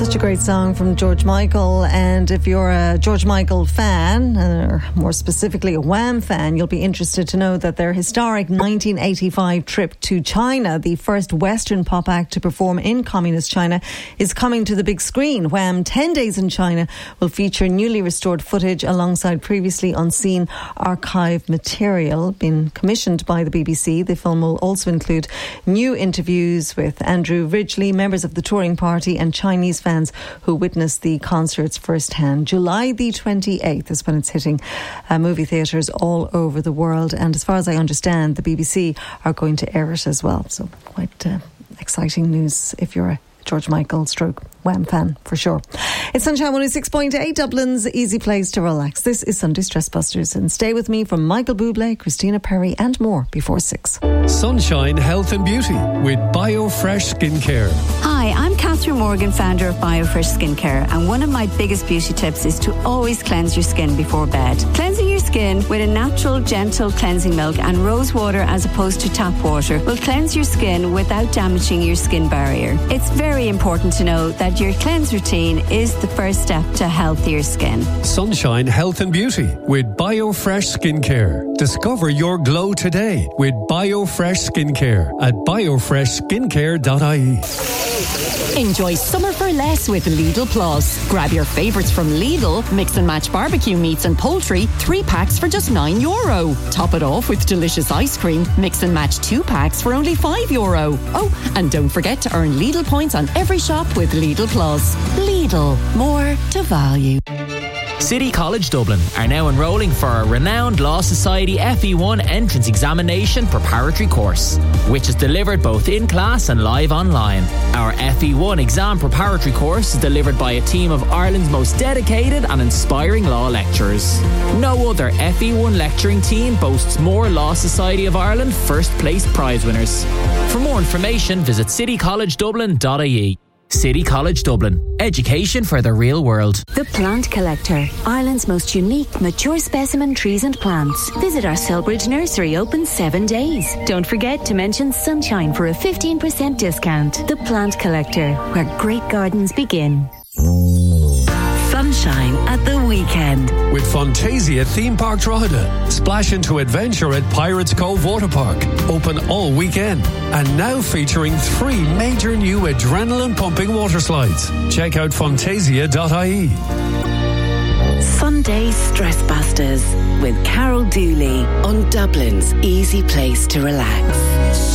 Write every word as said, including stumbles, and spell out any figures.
Such a great song from George Michael, and if you're a George Michael fan, or more specifically a Wham fan, you'll be interested to know that their historic nineteen eighty-five trip to China, the first Western pop act to perform in communist China, is coming to the big screen. Wham ten Days in China will feature newly restored footage alongside previously unseen archive material been commissioned by the B B C. The film will also include new interviews with Andrew Ridgeley, members of the touring party and Chinese fans who witnessed the concerts firsthand. July the twenty-eighth is when it's hitting uh, movie theatres all over the world, and as far as I understand, the B B C are going to air it as well. So quite uh, exciting news if you're a George Michael stroke Wham fan, for sure. It's Sunshine one oh six point eight, Dublin's easy place to relax. This is Sunday Stress Busters, and stay with me from Michael Bublé, Christina Perry and more before six. Sunshine Health and Beauty with BioFresh Skincare. Hi, I'm Catherine Morgan, founder of BioFresh Skincare, and one of my biggest beauty tips is to always cleanse your skin before bed. Cleansing your skin with a natural, gentle cleansing milk and rose water as opposed to tap water will cleanse your skin without damaging your skin barrier. It's very important to know that your cleanse routine is the first step to healthier skin. Sunshine Health and Beauty with BioFresh Skincare. Discover your glow today with BioFresh Skincare at biofresh skincare dot I E. Enjoy summer for less with Lidl Plus. Grab your favourites from Lidl, mix and match barbecue meats and poultry, three packs for just nine euro. Top it off with delicious ice cream, mix and match two packs for only five euro. Oh, and don't forget to earn Lidl points on every shop with Lidl Plus. Lidl, more to value. City College Dublin are now enrolling for a renowned Law Society F E one entrance examination preparatory course, which is delivered both in class and live online. Our F E one exam preparatory course is delivered by a team of Ireland's most dedicated and inspiring law lecturers. No other F E one lecturing team boasts more Law Society of Ireland first place prize winners. For more information, visit city college dublin dot I E. City College Dublin. Education for the real world. The Plant Collector, Ireland's most unique mature specimen trees and plants. Visit our Selbridge nursery, open seven days. Don't forget to mention Sunshine for a fifteen percent discount. The Plant Collector, where great gardens begin. Sunshine at the weekend. With Fantasia Theme Park Drogheda. Splash into adventure at Pirates Cove Water Park. Open all weekend. And now featuring three major new adrenaline-pumping water slides. Check out fantasia dot I E. Sunday Stress Busters with Carol Dooley on Dublin's easy place to relax.